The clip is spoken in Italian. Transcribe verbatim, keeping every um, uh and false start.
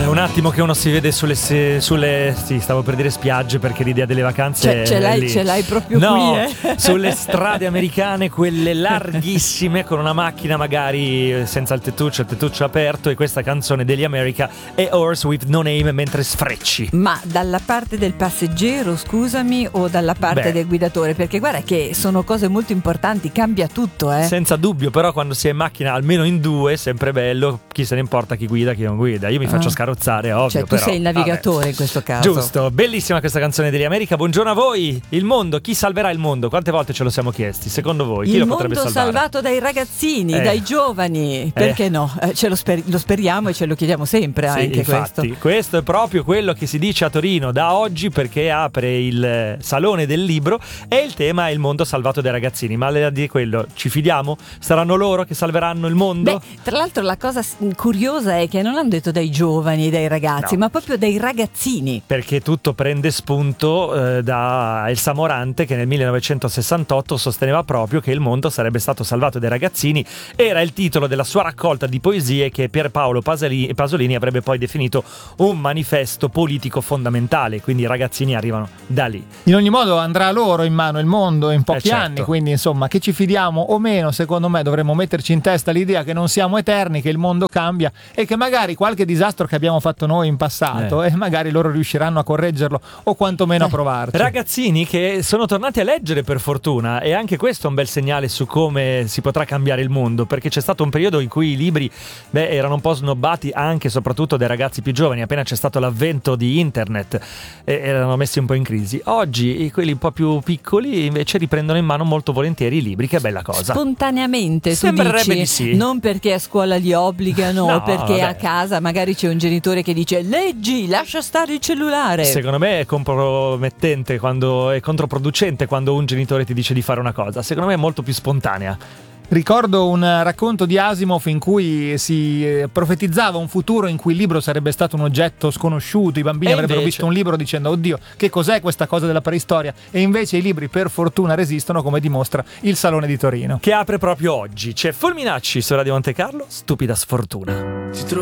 un attimo che uno si vede sulle, se, sulle sì, stavo per dire spiagge, perché l'idea delle vacanze cioè, ce, l'hai, lì. ce l'hai proprio no, qui, eh? sulle strade americane, quelle larghissime, con una macchina magari senza il tettuccio, il tettuccio aperto, e questa canzone degli America è Horse with No Name mentre sfrecci. Ma dalla parte del passeggero, scusami, o dalla parte Beh. del guidatore? Perché guarda che sono cose molto importanti, cambia tutto, eh? Senza dubbio, però quando si è in macchina almeno in due è sempre bello, chi se ne importa chi guida, chi non guida. Io mi faccio Ah. scarrozzare, ovvio. Cioè tu però, sei il navigatore, vabbè. in questo caso. Giusto, bellissima questa canzone degli America. Buongiorno a voi. Il mondo, chi salverà il mondo? Quante volte ce lo siamo chiesti? Secondo voi chi il lo potrebbe mondo salvare? salvato dai ragazzini, Eh. dai giovani, perché Eh. no? Eh, ce lo, sper- lo speriamo e ce lo chiediamo sempre, Sì, anche infatti, questo. questo è proprio quello che si dice a Torino da oggi, perché apre il eh, Salone del Libro e il tema è il mondo salvato dai ragazzini. Ma al di quello, ci fidiamo? Saranno loro che salveranno il mondo? Beh, tra l'altro la cosa s- curiosa è che non hanno detto dai giovani, dai ragazzi, No. ma proprio dai ragazzini. Perché tutto prende spunto eh, da Elsa Morante, che nel millenovecentosessantotto sosteneva proprio che il mondo sarebbe stato salvato dai ragazzini. Era il titolo della sua raccolta di poesie che Pierpaolo Pasolini, Pasolini avrebbe poi definito un manifesto politico fondamentale, quindi i ragazzini arrivano da lì. In ogni modo andrà loro in mano il mondo in pochi Eh, certo. anni, quindi insomma, che ci fidiamo o meno, secondo me dovremmo metterci in testa l'idea che non siamo eterni, che il mondo cambia e che magari qualche disastro che abbiamo fatto noi in passato Eh. e magari loro riusciranno a correggerlo o quantomeno a provarci. Ragazzini che sono tornati a leggere, per fortuna, e anche questo è un bel segnale su come si potrà cambiare il mondo, perché c'è stato un periodo in cui i libri beh, erano un po' snobbati anche e soprattutto dai ragazzi più giovani. Appena c'è stato l'avvento di internet eh, erano messi un po' in crisi. Oggi i- quelli un po' più piccoli invece riprendono in mano molto volentieri i libri. Che bella cosa. Spontaneamente, tu Sembrerebbe dici, di sì. non perché a scuola li obbligano, No, o perché vabbè. a casa magari c'è un genitore che dice leggi, lascia stare il cellulare. Secondo me è compromettente quando è controproducente quando un genitore ti dice di fare una cosa. Secondo me è molto più spontanea. Ricordo un racconto di Asimov in cui si eh, profetizzava un futuro in cui il libro sarebbe stato un oggetto sconosciuto, i bambini E avrebbero invece- visto un libro dicendo oddio, che cos'è questa cosa della preistoria, e invece i libri per fortuna resistono, come dimostra il Salone di Torino. Che apre proprio oggi. C'è Fulminacci su Radio Monte Carlo, Stupida Sfortuna.